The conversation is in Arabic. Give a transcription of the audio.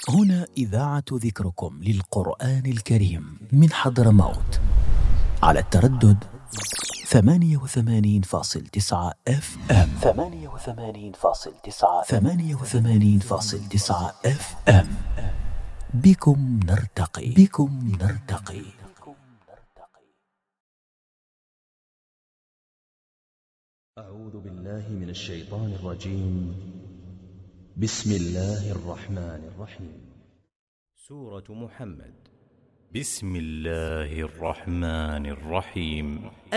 هنا إذاعة ذكركم للقرآن الكريم من حضرموت على التردد 88.9 FM. 88.9 FM. بكم نرتقي. أعوذ بالله من الشيطان الرجيم. بسم الله الرحمن الرحيم. سورة محمد. بسم الله الرحمن الرحيم.